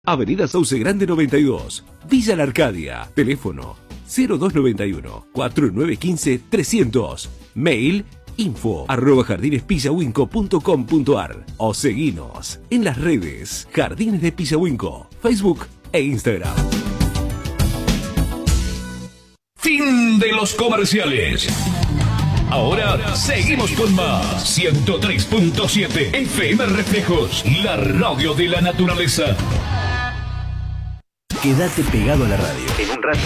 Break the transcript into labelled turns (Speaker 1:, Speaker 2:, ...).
Speaker 1: Avenida Sauce Grande 92, Villa La Arcadia. Teléfono 0291-4915-300. Mail info@jardinespillawinco.com.ar o seguinos en las redes Jardines de Pillawinco, Facebook e Instagram.
Speaker 2: Fin de los comerciales. Ahora seguimos con más 103.7 FM Reflejos, la radio de la naturaleza.
Speaker 3: Quédate pegado a la radio. En un rato